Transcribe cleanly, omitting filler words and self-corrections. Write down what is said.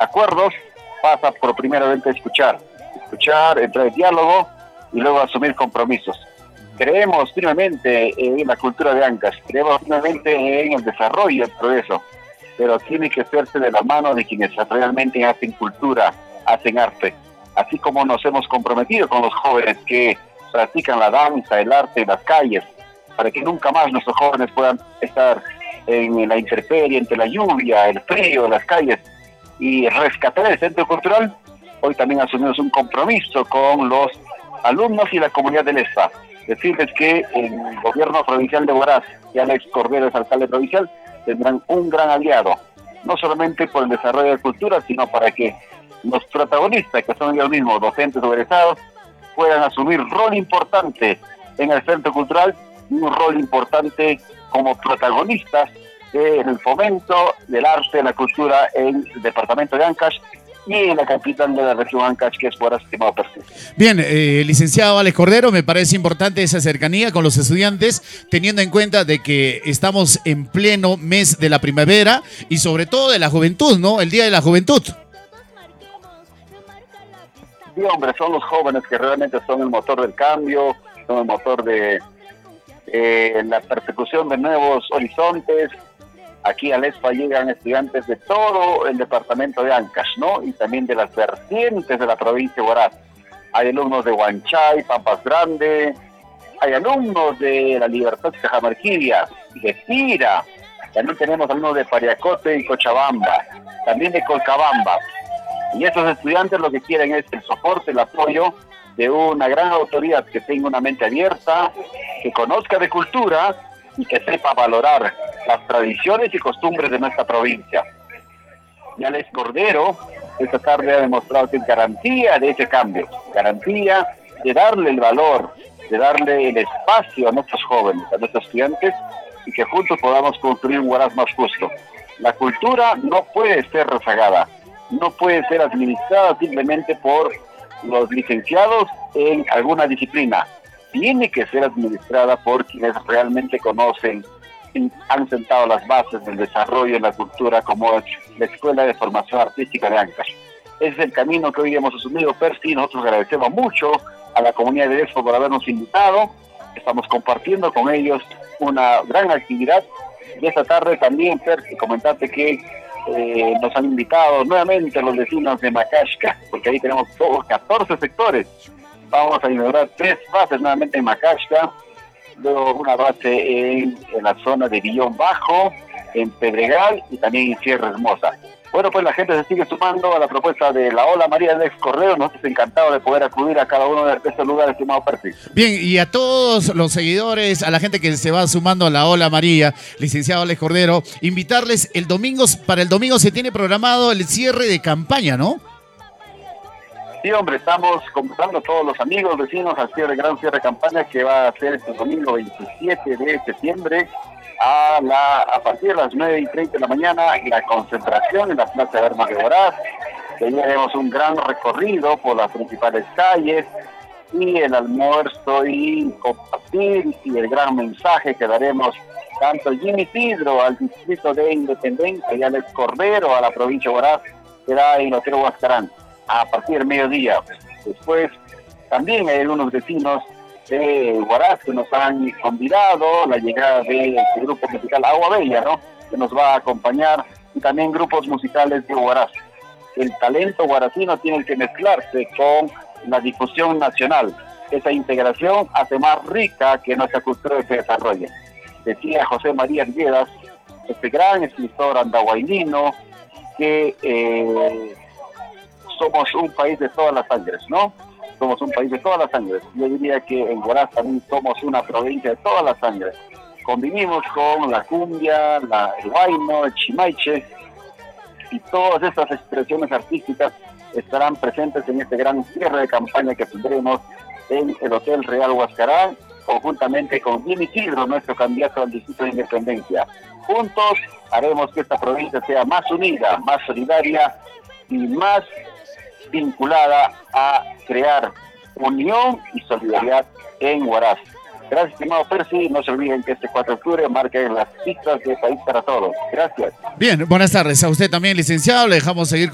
acuerdos pasa por primeramente escuchar, entrar en diálogo y luego asumir compromisos. Creemos firmemente en la cultura de Ancash, creemos firmemente en el desarrollo y el progreso, pero tiene que hacerse de la mano de quienes realmente hacen cultura, hacen arte. Así como nos hemos comprometido con los jóvenes que practican la danza, el arte en las calles, para que nunca más nuestros jóvenes puedan estar en la intemperie, entre la lluvia, el frío, las calles, y rescatar el centro cultural. Hoy también asumimos un compromiso con los alumnos y la comunidad del ESPA. Decirles que el gobierno provincial de Huaraz y Alex Cordero, es alcalde provincial, tendrán un gran aliado, no solamente por el desarrollo de cultura, sino para que los protagonistas, que son ellos mismos, docentes o egresados, puedan asumir rol importante en el centro cultural y un rol importante como protagonistas en el fomento del arte y la cultura en el departamento de Ancash y en la capital de la región Ancash, que es Huaraz, estimado Percy. Bien, licenciado Alex Cordero, me parece importante esa cercanía con los estudiantes, teniendo en cuenta de que estamos en pleno mes de la primavera y sobre todo de la juventud, ¿no? El Día de la Juventud. Sí, hombre, son los jóvenes que realmente son el motor del cambio, son el motor de la persecución de nuevos horizontes. Aquí al ESPA llegan estudiantes de todo el departamento de Ancash, ¿no? Y también de las vertientes de la provincia de Huaraz. Hay alumnos de Huanchay, Pampas Grande, hay alumnos de la Libertad de Cajamarquilla, de Tira, también tenemos alumnos de Pariacote y Cochabamba, también de Colcabamba. Y esos estudiantes lo que quieren es el soporte, el apoyo de una gran autoridad que tenga una mente abierta, que conozca de cultura y que sepa valorar las tradiciones y costumbres de nuestra provincia. Y Alex Cordero esta tarde ha demostrado que es garantía de ese cambio, garantía de darle el valor, de darle el espacio a nuestros jóvenes, a nuestros estudiantes, y que juntos podamos construir un Huaraz más justo. La cultura no puede ser rezagada, no puede ser administrada simplemente por los licenciados en alguna disciplina. Tiene que ser administrada por quienes realmente conocen, han sentado las bases del desarrollo de la cultura, como la Escuela de Formación Artística de Ancash. Ese es el camino que hoy hemos asumido, Percy. Nosotros agradecemos mucho a la comunidad de ESPA por habernos invitado. Estamos compartiendo con ellos una gran actividad. Y esta tarde también, Percy, comentarte que nos han invitado nuevamente los vecinos de Macashca, porque ahí tenemos todos 14 sectores. Vamos a inaugurar 3 bases nuevamente en Macashca, luego una base en la zona de Villón Bajo, en Pedregal y también en Sierra Hermosa. Bueno, pues la gente se sigue sumando a la propuesta de la Ola María del Alex Cordero. Nosotros encantados de poder acudir a cada uno de estos lugares, estimado Percy. Bien, y a todos los seguidores, a la gente que se va sumando a la Ola María, licenciado Alex Cordero, invitarles el domingo, para el domingo se tiene programado el cierre de campaña, ¿no? Sí, hombre, estamos convocando a todos los amigos, vecinos al gran cierre de campaña que va a ser el domingo 27 de septiembre a partir de las 9:30 de la mañana, la concentración en la Plaza de Armas de Huaraz. Tenemos un gran recorrido por las principales calles y el almuerzo y compartir y el gran mensaje que daremos tanto Jimmy Tidro al distrito de Independencia y Alex Cordero a la provincia de Huaraz, será en el Hotel Huascarán a partir del mediodía. Después también hay algunos vecinos de Huaraz que nos han convidado, la llegada del grupo musical Agua Bella, ¿no?, que nos va a acompañar, y también grupos musicales de Huaraz. El talento huarazino tiene que mezclarse con la difusión nacional. Esa integración hace más rica que nuestra cultura se desarrolle. Decía José María Arguedas, este gran escritor andahuaynino, que somos un país de todas las sangres, ¿no? Somos un país de todas las sangres. Yo diría que en Huaraz también somos una provincia de todas las sangres. Convivimos con la cumbia, el huayno, el chimaiche, y todas estas expresiones artísticas estarán presentes en este gran cierre de campaña que tendremos en el Hotel Real Huascarán, conjuntamente con Jimmy Tidro, nuestro candidato al Distrito de Independencia. Juntos haremos que esta provincia sea más unida, más solidaria y más vinculada a crear unión y solidaridad en Huaraz. Gracias, estimado Percy. No se olviden que este 4 de octubre marquen las pistas de País para Todos. Gracias. Bien, buenas tardes. A usted también, licenciado. Le dejamos seguir